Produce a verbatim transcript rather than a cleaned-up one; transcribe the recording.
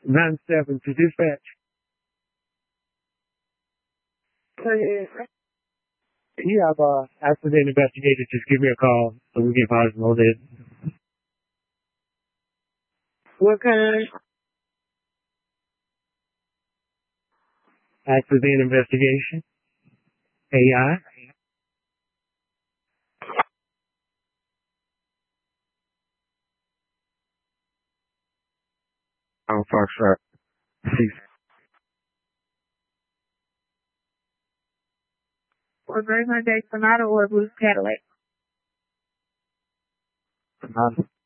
nine seven to dispatch. If you have a accident investigator, just give me a call so we can find some of it. What kind? Accident investigation. A I. Oh, Foxtrot. Six. Was there Hyundai Sonata or Blue Cadillac? Sonata.